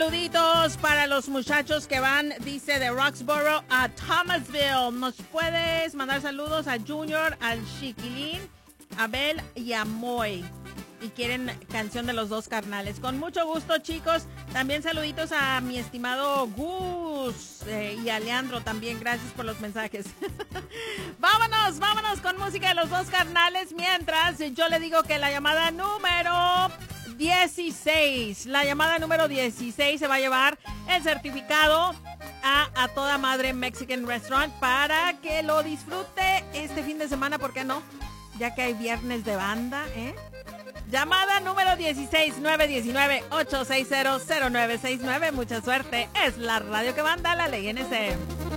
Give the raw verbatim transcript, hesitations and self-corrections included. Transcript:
saluditos para los muchachos que van, dice, de Roxborough a Thomasville. ¿Nos puedes mandar saludos a Junior, al Chiquilín, a Abel y a Moy? Y quieren canción de los dos carnales. Con mucho gusto, chicos. También saluditos a mi estimado Gus eh, y a Leandro también. Gracias por los mensajes. Vámonos, vámonos con música de los dos carnales. Mientras yo le digo que la llamada número dieciséis, la llamada número dieciséis se va a llevar el certificado a A Toda Madre Mexican Restaurant para que lo disfrute este fin de semana. ¿Por qué no? Ya que hay viernes de banda, ¿eh? Llamada número dieciséis, nueve uno nueve, ocho seis cero, cero nueve seis nueve. Mucha suerte. Es la radio que manda, la Ley N C.